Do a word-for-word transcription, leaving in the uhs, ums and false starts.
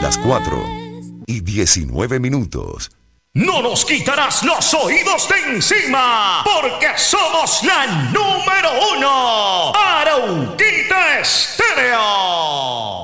las cuatro y diecinueve minutos. No nos quitarás los oídos de encima, porque somos la número uno